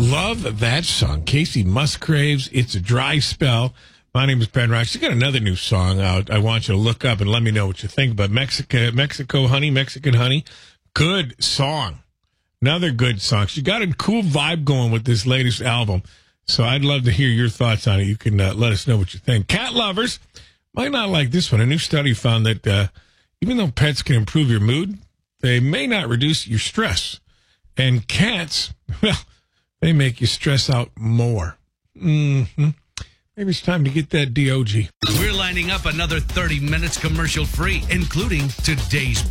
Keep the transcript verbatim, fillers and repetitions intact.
Love that song. Casey Musgraves, It's a Dry Spell. My name is Ben Rock. She's got another new song out I want you to look up and let me know what you think about Mexico, Mexico Honey, Mexican Honey. Good song. Another good song. She got a cool vibe going with this latest album. So I'd love to hear your thoughts on it. You can uh, let us know what you think. Cat lovers might not like this one. A new study found that uh, even though pets can improve your mood, they may not reduce your stress. And cats, well, they make you stress out more. Mm-hmm. Maybe it's time to get that D O G. We're lining up another thirty minutes commercial free, including today's